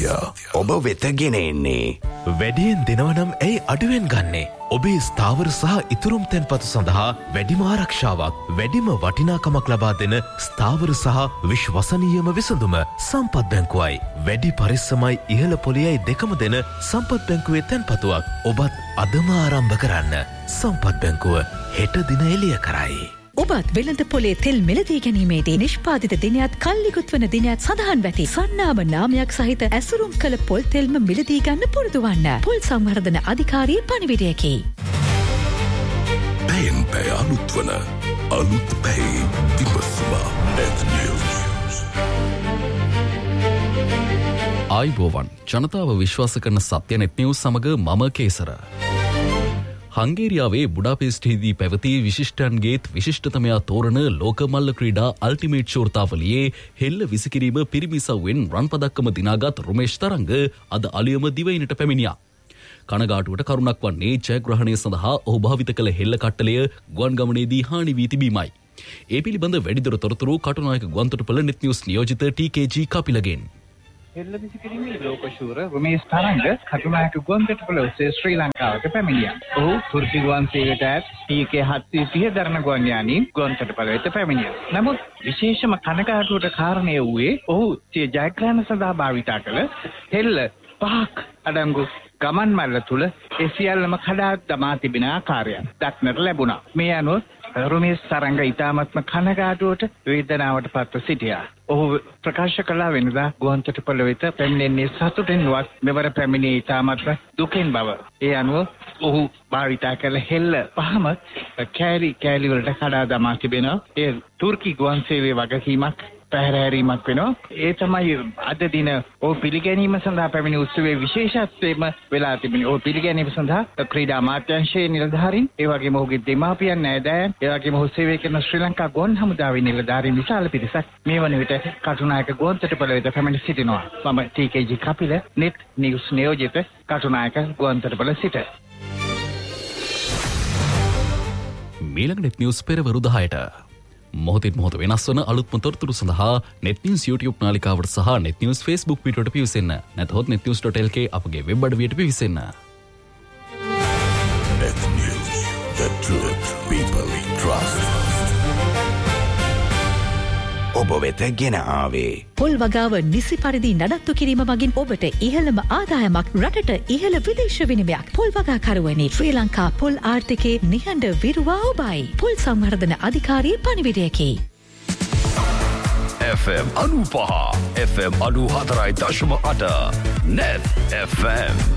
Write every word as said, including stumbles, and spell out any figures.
සත්‍ය ඔබ වෙත ගෙන එන්නේ. වැඩියෙන් දෙනවනම් ඇයි අඩුවෙන් ගන්නේ? ඔබේ ස්ථාවර සහ ඉතුරුම් තැන්පතු සඳහා වැඩිම ආරක්ෂාවක්, වැඩිම වටිනාකමක් ලබා දෙන ස්ථාවර සහ විශ්වසනීයම විසඳුම සම්පත් බැංකුවයි. වැඩි පරිස්සමයි ඉහළ පොලියයි දෙකම දෙන සම්පත් බැංකුවේ තැන්පතුවක් ඔබත් අදම ආරම්භ කරන්න. සම්පත් බැංකුව හෙට දින එළිය කරයි. ඔබත් වෙළඳ පොලේ තෙල් මිලදී ගැනීමේදී නිෂ්පාදිත දිනයත් කල්ලිකුත් වන දිනයත් සඳහන් වැටි සන්නාම නාමයක් සහිත ඇසුරුම් කළ පොල් තෙල්ම මිලදී ගන්න පුරුදු වන්න. පොල් සංවර්ධන අධිකාරියේ පණිවිඩයකි. පැයෙන් පැය අලුත් වන අලුත් පැයි විමසුම net news. ආයිබෝවන් ජනතාව විශ්වාස කරන සත්‍ය net news සමග මම කේසර. හංගේරියාවේ බුඩාපෙස්ට්හිදී පැවති විශිෂ්ටයන්ගේත් විශිෂ්ටතමයා තෝරන ලෝක මල්ල ක්‍රීඩා අල්ටිමේට් ෂෝර්තාවලියේ හෙල්ල විසිකිරීම පිරිමිසව්වෙන් රන් පදක්කම දිනාගත් රුමේෂ් තරංග අද අලියම දිවයිනට පැමිණියා. කනගාටුවට කරුණක් වන්නේ ජයග්‍රහණය සඳහා ඔහු භාවිත කළ හෙල්ල කට්ටලය ගුවන් ගමනේදී හානි වී තිබීමයි. ඒ පිළිබඳ වැඩිදුර තොරතුරු කටුනායක ගුවන්තොටුපළ net news නියෝජිත ටී කේ ජී කපිලගෙන්. හෙල්ල විසිකිරීමේ ලෝකශූර රුමේෂ් තරංග කටුනායක ගුවන්තොටුපළ ඔස්සේ ශ්‍රී ලංකාවට පැමිණියා. ඔහු තුර්කි ගුවන් සේවයට ඈත් ටී කේ හත්සිය තිහ දරන ගුවන් යානයෙන් ගුවන්තොටුපළ වෙත පැමිණියා. නමුත් විශේෂම කනගාටුවට කාරණය වූයේ ඔහු සිය ජයග්‍රහණ සඳහා භාවිතා කළ හෙල්ල පහක් අඩංගු ගමන් මල්ල තුල ඒ සියල්ලම කඩා දමා තිබෙන ආකාරය දක්නට ලැබුණා. මේ අනුව රුමේෂ් තරංග ඉතාමත්ම කනගාටුවට වේදනාවට පත්ව සිටියා. ඔහු ප්‍රකාශ කළා වෙනදා ගුවන්තොටුපළ වෙත පැමිණෙන්නේ සතුටෙන්වත් මෙවර පැමිණියේ ඉතාමත්ම දුකෙන් බව. ඒ අනුව ඔහු භාවිතා කළ හෙල්ල පහම කෑලි කෑලි වලට කඩා දමා තිබෙනවා. ඒ තුර්කි ගුවන් සේවයේ වගකීමක් පැහැරීමක් වෙනවා. ඒ තමයි අද දින ඔහු පිළිගැනීම සඳහා පැමිණි උත්සවයේ විශේෂත්වයම වෙලා තිබෙනවා. ඔහු පිළිගැනීම සඳහා ක්‍රීඩා අමාත්‍යාංශයේ නිලධාරීන්, ඒ වගේම ඔහුගේ දෙමාපියන්, නෑදෑයන්, ඒ වගේම ඔහු සේවය කරන ශ්‍රී ලංකා ගුවන් හමුදාවේ නිලධාරීන් විශාල පිරිසක් මේ වන විට කටුනායක ගුවන්තොටුපළ වෙත පැමිණ සිටිනවා. මම ටී කේ G Kapila net news නියෝජිත Katunayake ගුවන්තොටුපළ සිට. මීළඟ net news පෙරවරු දහයට මොහොතින් මොහොත වෙනස් වන අලුත්ම තොරතුරු සඳහා net news YouTube නාලිකාවට සහ net news Facebook පිටුවට පිවිසෙන්න. නැත්නම් net news dot l k අපගේ web අඩවියට පිවිසෙන්න. Net News, the truth people trust. ඔබ වෙත ගෙන ආවේ පොල් වගාව නිසි පරිදි නඩත්තු කිරීම මගින් ඔබට ඉහළම ආදායමක්, රටට ඉහළ විදේශ විනිමයක්. පොල් වගාකරුවනි, ශ්‍රී ලංකා පොල් ආර්ථිකයේ නිහඬ විරුවා ඔබයි. පොල් සංවර්ධන අධිකාරියේ පණිවිඩයකි. F M අනූපහ F M අනූ හතරයි දශම අට Net F M